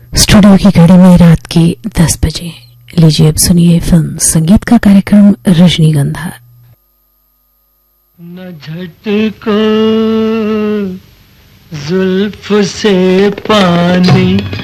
Studio की घड़ी में रात के 10 बजे। लीजिए अब सुनिए फिल्म संगीत का कार्यक्रम रजनीगंधा। न झटको जुल्फ से पानी